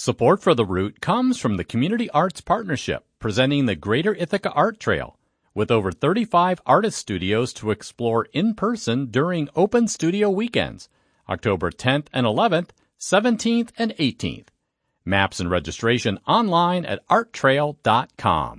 Support for The Root comes from the Community Arts Partnership, presenting the Greater Ithaca Art Trail, with over 35 artist studios to explore in person during open studio weekends, October 10th and 11th, 17th and 18th. Maps and registration online at arttrail.com.